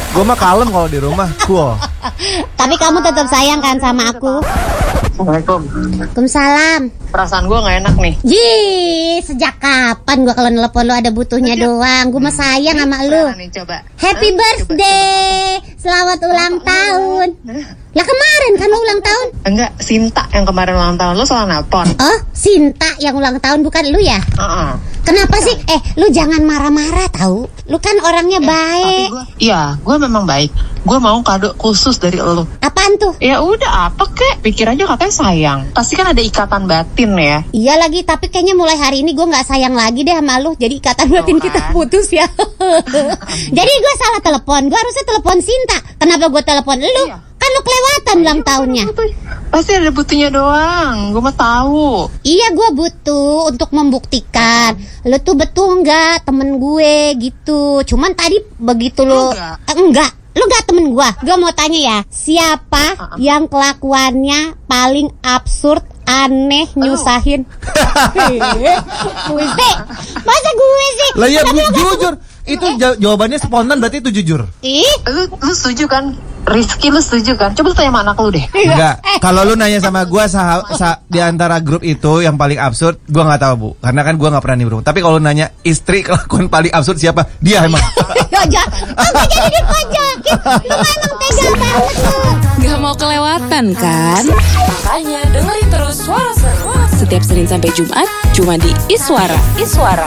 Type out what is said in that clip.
Gue mah kalem kalau di rumah, cool. Tapi kamu tetap sayang kan sama aku? Assalamualaikum. Waalaikumsalam. Perasaan gue gak enak nih. Sejak kapan gue kalau nelpon lu ada butuhnya doang? Gue mah sayang sama lu. Nih, coba. Happy birthday, selamat ulang tahun. Lah kemarin kan lu ulang tahun? Enggak, Sinta yang kemarin ulang tahun. Lo salah nelpon. Oh, Sinta yang ulang tahun bukan lu ya? Kenapa sih? Lu jangan marah-marah tahu. Lu kan orangnya baik. Gue memang baik. Gue mau kado khusus dari lo. Apaan tuh? Ya udah, apa kek? Pikir aja katanya sayang. Pasti kan ada ikatan batin ya. Iya lagi, tapi kayaknya mulai hari ini gue nggak sayang lagi deh sama lu. Jadi ikatan batin kita putus ya. Jadi gue salah telepon. Gue harusnya telepon Sinta. Kenapa gue telepon lu? Iya. Kan lu kelewatan ulang tahunnya. Pasti ada butuhnya doang. Gue mah tahu. Iya, gue butuh untuk membuktikan lu tuh betul nggak temen gue gitu. Cuman tadi begitu lu enggak. Lu gak temen gue mau tanya ya, siapa yang kelakuannya paling absurd, aneh, nyusahin? Gue sih, masa gue sih? Lah ya jujur, itu jawabannya spontan berarti itu jujur. Lu setuju kan? Rizky, lu setuju kan? Coba lu tanya sama anak lu deh. Enggak, kalau lu nanya sama gue di antara grup itu yang paling absurd, gue nggak tahu bu, karena kan gue nggak pernah nimbrung. Tapi kalau nanya istri kelakuan paling absurd siapa? Dia emang. Aku jadi dipajakin. Lu emang tega banget lu. Gak mau kelewatan kan? Makanya dengerin terus Suara Seru setiap Senin sampai Jumat cuma di Iswara.